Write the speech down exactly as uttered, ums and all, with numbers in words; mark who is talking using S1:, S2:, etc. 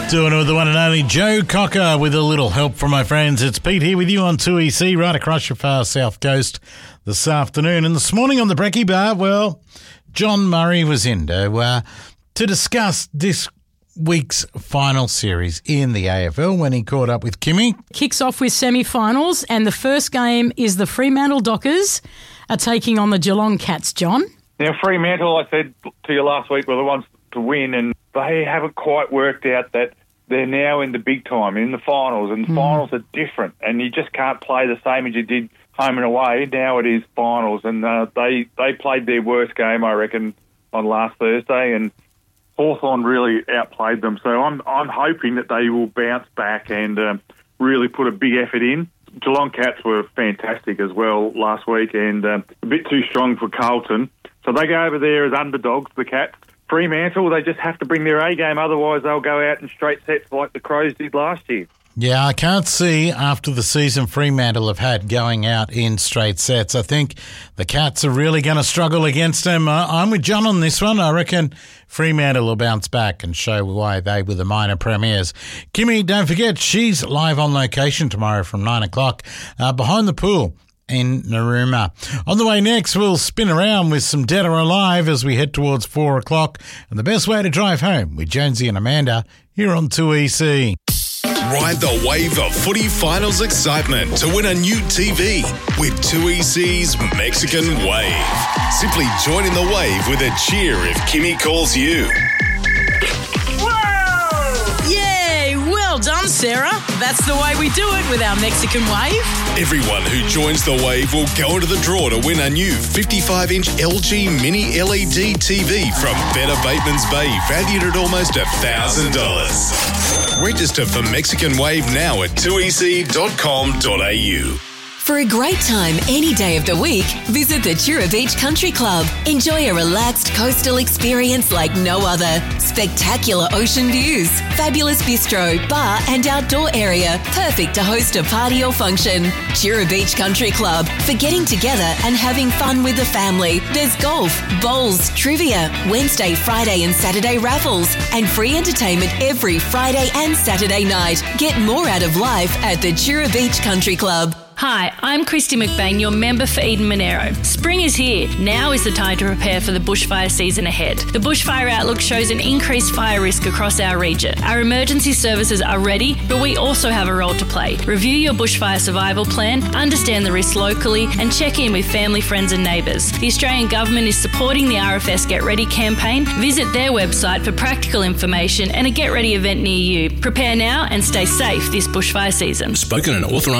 S1: Doing it with the one and only Joe Cocker with a little help from my friends. It's Pete here with you on two E C right across your far south coast this afternoon. And this morning on the Brekkie Bar, well, John Murray was in to, uh, to discuss this week's final series in the A F L when he caught up with Kimmy.
S2: Kicks off with semi-finals, and the first game is the Fremantle Dockers are taking on the Geelong Cats, John.
S3: Now, Fremantle, I said to you last week, were the ones to win, and they haven't quite worked out that they're now in the big time, in the finals, and mm. finals are different, and you just can't play the same as you did home and away. Now it is finals, and uh, they, they played their worst game, I reckon, on last Thursday, and Hawthorn really outplayed them. So I'm I'm hoping that they will bounce back and um, really put a big effort in. Geelong Cats were fantastic as well last week, and um, a bit too strong for Carlton. So they go over there as underdogs, the Cats. Fremantle, they just have to bring their A game, otherwise they'll go out in straight sets like the Crows did last year.
S1: Yeah, I can't see after the season Fremantle have had going out in straight sets. I think the Cats are really going to struggle against them. Uh, I'm with John on this one. I reckon Fremantle will bounce back and show why they were the minor premiers. Kimmy, don't forget, she's live on location tomorrow from nine o'clock uh, behind the pool in Narooma. On the way next, we'll spin around with some Dead or Alive as we head towards four o'clock. And the best way to drive home with Jonesy and Amanda here on two E C.
S4: Ride the wave of footy finals excitement to win a new T V with two E C's Mexican Wave. Simply join in the wave with a cheer if Kimmy calls you.
S2: Yay! Well done, Sarah. That's the way we do it with our Mexican Wave.
S4: Everyone who joins the wave will go into the draw to win a new fifty-five inch L G Mini L E D T V from Better Bateman's Bay, valued at almost one thousand dollars. Register for Mexican Wave now at two e c dot com dot a u.
S5: For a great time any day of the week, visit the Chura Beach Country Club. Enjoy a relaxed coastal experience like no other. Spectacular ocean views, fabulous bistro, bar and outdoor area, perfect to host a party or function. Chura Beach Country Club, for getting together and having fun with the family. There's golf, bowls, trivia, Wednesday, Friday and Saturday raffles, and free entertainment every Friday and Saturday night. Get more out of life at the Chura Beach Country Club.
S6: Hi, I'm Christy McBain, your member for Eden Monero. Spring is here. Now is the time to prepare for the bushfire season ahead. The Bushfire Outlook shows an increased fire risk across our region. Our emergency services are ready, but we also have a role to play. Review your bushfire survival plan, understand the risks locally, and check in with family, friends and neighbours. The Australian Government is supporting the R F S Get Ready campaign. Visit their website for practical information and a Get Ready event near you. Prepare now and stay safe this bushfire season.
S4: Spoken and authorised.